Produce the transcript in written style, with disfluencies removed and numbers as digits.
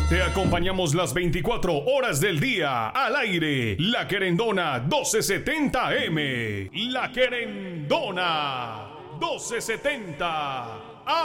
Te acompañamos las 24 horas del día al aire. La Querendona 1270M. La Querendona 1270